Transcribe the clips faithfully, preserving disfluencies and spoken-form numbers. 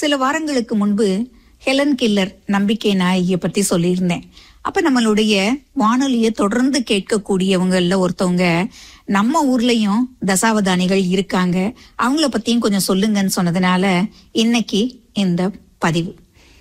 சில வாரங்களுக்கு முன்பு ஹெலன் கெல்லர் நம்பிக்கை நாயகியை பத்தி சொல்லியிருந்தேன். அப்ப நம்மளுடைய வானொலியை தொடர்ந்து கேட்கக்கூடியவங்கள்ல ஒருத்தவங்க நம்ம ஊர்லயும் தசாவதானிகள் இருக்காங்க, அவங்கள பத்தியும் கொஞ்சம் சொல்லுங்கன்னு சொன்னதுனால இன்னைக்கு இந்த பதிவு.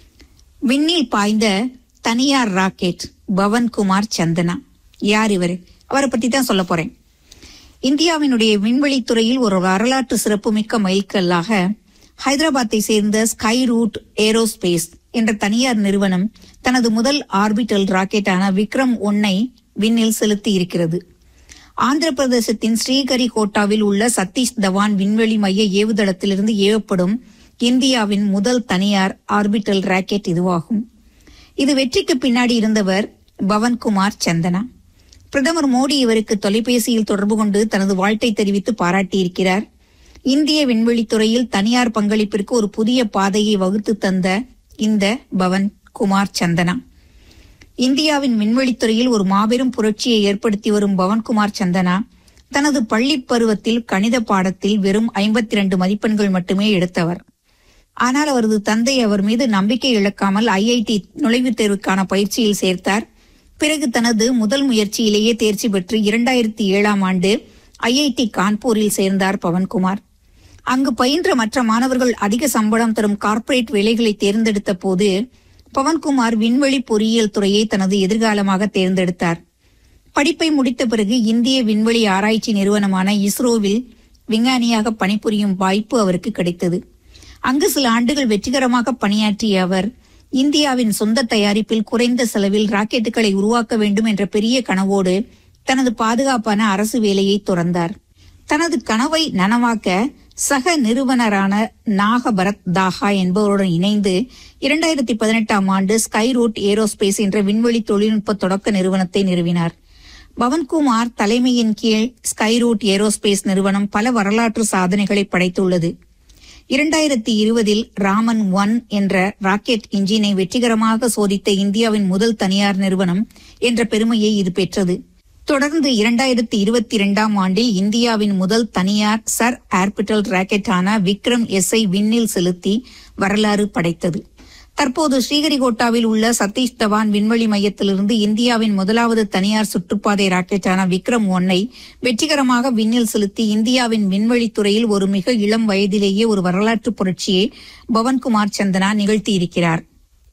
விண்ணில் பாய்ந்த தனியார் ராக்கெட் பவன்குமார் சந்தனா. யார் இவர்? அவரை பத்தி தான் சொல்ல போறேன். இந்தியாவினுடைய விண்வெளித்துறையில் ஒரு வரலாற்று சிறப்புமிக்க மைல்கல்லாக ஹைதராபாத்தை சேர்ந்த ஸ்கை ரூட் ஏரோஸ்பேஸ் என்ற தனியார் நிறுவனம் தனது முதல் ஆர்பிட்டல் ராக்கெட்டான விக்ரம் ஒன்னை விண்ணில் செலுத்தி இருக்கிறது. ஆந்திர பிரதேசத்தின் ஸ்ரீஹரிகோட்டாவில் உள்ள சதீஷ் தவான் விண்வெளி மைய ஏவுதளத்திலிருந்து ஏவப்படும் இந்தியாவின் முதல் தனியார் ஆர்பிட்டல் ராக்கெட் இதுவாகும். இது வெற்றிக்கு பின்னாடி இருந்தவர் பவன்குமார் சந்தனா. பிரதமர் மோடி இவருக்கு தொலைபேசியில் தொடர்பு கொண்டு தனது வாழ்த்தை தெரிவித்து பாராட்டியிருக்கிறார். இந்திய விண்வெளித்துறையில் தனியார் பங்களிப்பிற்கு ஒரு புதிய பாதையை வகுத்து தந்த இந்த பவன்குமார் சந்தனா இந்தியாவின் விண்வெளித்துறையில் ஒரு மாபெரும் புரட்சியை ஏற்படுத்தி வரும் பவன்குமார் சந்தனா தனது பள்ளி பருவத்தில் கணித பாடத்தில் வெறும் ஐம்பத்தி இரண்டு மதிப்பெண்கள் மட்டுமே எடுத்தவர். ஆனால் அவரது தந்தை அவர் மீது நம்பிக்கை இழக்காமல் ஐஐடி நுழைவுத் தேர்வுக்கான பயிற்சியில் சேர்த்தார். பிறகு தனது முதல் முயற்சியிலேயே தேர்ச்சி பெற்று இரண்டாயிரத்தி ஏழாம் ஆண்டு ஐஐடி கான்பூரில் சேர்ந்தார் பவன்குமார். அங்கு பயின்ற மற்ற மாணவர்கள் அதிக சம்பளம் தரும் கார்ப்பரேட் வேலைகளை தேர்ந்தெடுத்த போது பவன்குமார் விண்வெளி பொறியியல் துறையை தனது எதிர்காலமாக தேர்ந்தெடுத்தார். படிப்பை முடித்த பிறகு இந்திய விண்வெளி ஆராய்ச்சி நிறுவனமான இஸ்ரோவில் விஞ்ஞானியாக பணிபுரியும் வாய்ப்பு அவருக்கு கிடைத்தது. அங்கு சில ஆண்டுகள் வெற்றிகரமாக பணியாற்றிய அவர் இந்தியாவின் சொந்த தயாரிப்பில் குறைந்த செலவில் ராக்கெட்டுகளை உருவாக்க வேண்டும் என்ற பெரிய கனவோடு தனது பாதுகாப்பான அரசு வேலையை துறந்தார். தனது கனவை நனவாக்க சக நிறுவனரான நாகபரத் தாஹா என்பவருடன் இணைந்து இரண்டாயிரத்தி பதினெட்டாம் ஆண்டு ஸ்கை ரூட் ஏரோஸ்பேஸ் என்ற விண்வெளி தொழில்நுட்ப தொடக்க நிறுவனத்தை நிறுவினார். பவன்குமார் தலைமையின் கீழ் ஸ்கை ரூட் ஏரோஸ்பேஸ் நிறுவனம் பல வரலாற்று சாதனைகளை படைத்துள்ளது. இரண்டாயிரத்தி இருபதில் ராமன் ஒன் என்ற ராக்கெட் இன்ஜினை வெற்றிகரமாக சோதித்த இந்தியாவின் முதல் தனியார் நிறுவனம் என்ற பெருமையை இது பெற்றது. தொடர்ந்து இரண்டாயிரத்தி இருபத்தி இரண்டாம் ஆண்டில் இந்தியாவின் முதல் தனியார் சர் ஆர்பிட்டல் ராக்கெட்டான விக்ரம் எஸ்ஐ விண்ணில் செலுத்தி வரலாறு படைத்தது. தற்போது ஸ்ரீஹரிகோட்டாவில் உள்ள சதீஷ் தவான் விண்வெளி மையத்திலிருந்து இந்தியாவின் முதலாவது தனியார் சுற்றுப்பாதை ராக்கெட்டான விக்ரம் ஒன்னை வெற்றிகரமாக விண்ணில் செலுத்தி இந்தியாவின் விண்வெளித்துறையில் ஒரு மிக இளம் வயதிலேயே ஒரு வரலாற்று புரட்சியை பவன்குமார் சந்தனா நிகழ்த்தியிருக்கிறார்.